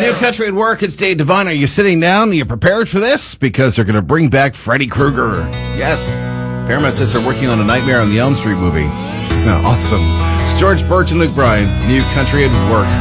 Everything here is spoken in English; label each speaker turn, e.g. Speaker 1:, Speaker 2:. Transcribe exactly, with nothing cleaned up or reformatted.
Speaker 1: New Country at Work, it's Dave Devine. Are you sitting down? Are you prepared for this? Because they're going to bring back Freddy Krueger. Yes. Paramount says they're working on a Nightmare on the Elm Street movie. No, awesome. It's George Birch and Luke Bryan, New Country at Work.